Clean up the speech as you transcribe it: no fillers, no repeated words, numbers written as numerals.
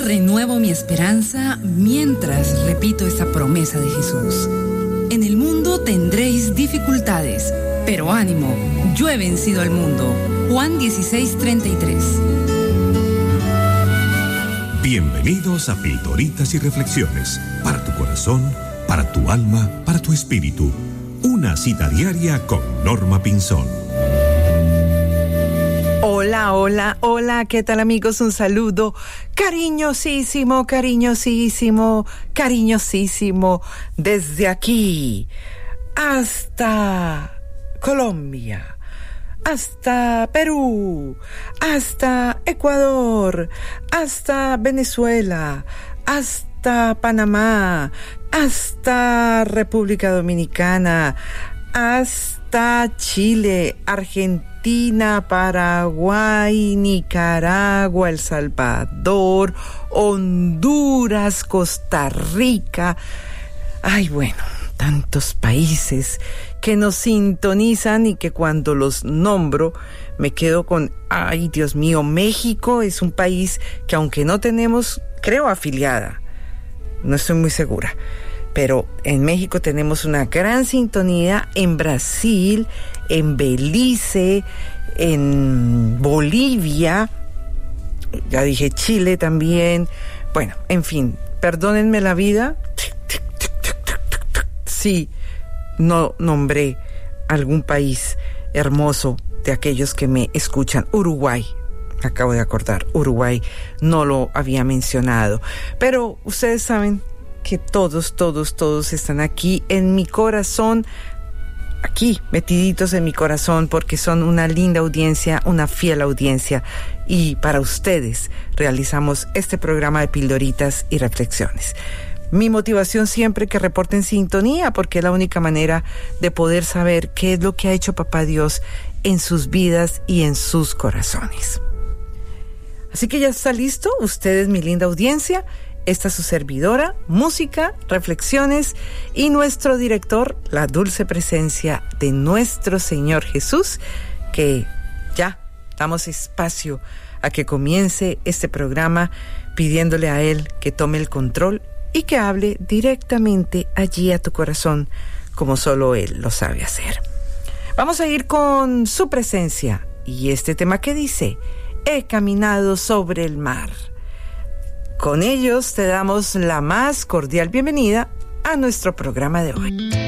renuevo mi esperanza mientras repito esa promesa de Jesús. En el mundo tendréis dificultades, pero ánimo, yo he vencido al mundo. Juan 16:33. Bienvenidos a Pildoritas y Reflexiones, para tu corazón, para tu alma, para tu espíritu. Una cita diaria con Norma Pinzón. Hola, hola, hola, ¿qué tal amigos? Un saludo cariñosísimo, cariñosísimo, cariñosísimo desde aquí hasta Colombia, hasta Perú, hasta Ecuador, hasta Venezuela, hasta Panamá, hasta República Dominicana, hasta Chile, Argentina, Paraguay, Nicaragua, El Salvador, Honduras, Costa Rica. Ay, bueno, tantos países que nos sintonizan y que cuando los nombro me quedo con, ay, Dios mío, México es un país que aunque no tenemos, creo, afiliada, no estoy muy segura, pero en México tenemos una gran sintonía, en Brasil, en Belice, en Bolivia, ya dije Chile también, bueno, en fin, perdónenme la vida, sí, no nombré algún país hermoso de aquellos que me escuchan. Uruguay, me acabo de acordar, Uruguay no lo había mencionado, pero ustedes saben que todos están aquí en mi corazón, aquí metiditos en mi corazón, porque son una linda audiencia, una fiel audiencia, y para ustedes realizamos este programa de Pildoritas y Reflexiones. Mi motivación siempre que reporten sintonía, porque es la única manera de poder saber qué es lo que ha hecho Papá Dios en sus vidas y en sus corazones. Así que ya está listo, ustedes, mi linda audiencia. Esta es su servidora, música, reflexiones y nuestro director, la dulce presencia de nuestro Señor Jesús, que ya damos espacio a que comience este programa pidiéndole a Él que tome el control y que hable directamente allí a tu corazón, como solo Él lo sabe hacer. Vamos a ir con su presencia y este tema que dice, he caminado sobre el mar. Con ellos te damos la más cordial bienvenida a nuestro programa de hoy.